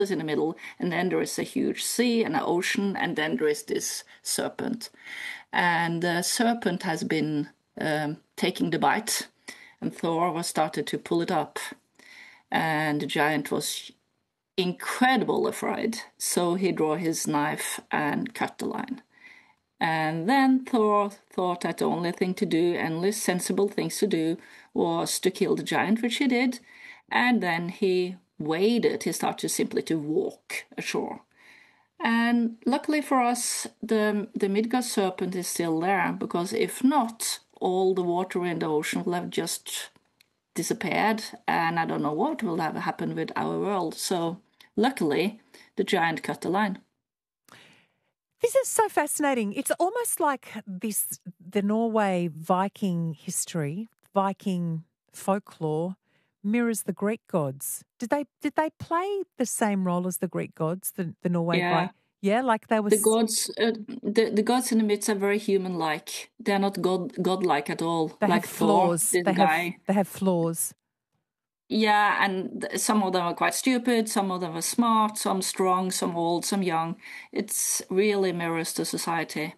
in the middle, and then there is a huge sea and an ocean, and then there is this serpent. And the serpent has been taking the bite, and Thor was started to pull it up. And the giant was incredibly afraid, so he drew his knife and cut the line. And then Thor thought that the only thing to do, and least sensible things to do, was to kill the giant, which he did. And then he waded. He started simply to walk ashore. And luckily for us, the Midgard serpent is still there, because if not, all the water in the ocean will have just disappeared, and I don't know what will have happened with our world. So luckily, the giant cut the line. This is so fascinating. It's almost like the Norway Viking history, Viking folklore mirrors the Greek gods. Did they play the same role as the Greek gods, the Norway Viking? Yeah, like they were the gods. The gods in the myths are very human-like. They're not godlike at all. They like have flaws. Thor, this guy. They have flaws. Yeah, and some of them are quite stupid, some of them are smart, some strong, some old, some young. It's really mirrors to society.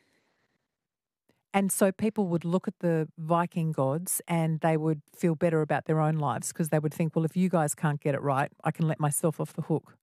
And so people would look at the Viking gods and they would feel better about their own lives because they would think, well, if you guys can't get it right, I can let myself off the hook.